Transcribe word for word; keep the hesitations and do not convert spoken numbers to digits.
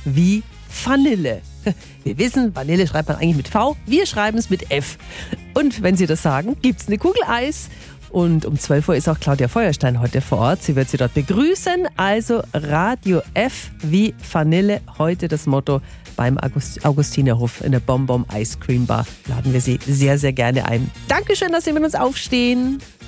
wie Vanille. Wir wissen, Vanille schreibt man eigentlich mit V, wir schreiben es mit F. Und wenn Sie das sagen, gibt es eine Kugel Eis. Und um zwölf Uhr ist auch Claudia Feuerstein heute vor Ort. Sie wird Sie dort begrüßen. Also Radio F wie Vanille. Heute das Motto beim August- Augustinerhof in der Bonbon Ice Cream Bar. Laden wir Sie sehr, sehr gerne ein. Dankeschön, dass Sie mit uns aufstehen.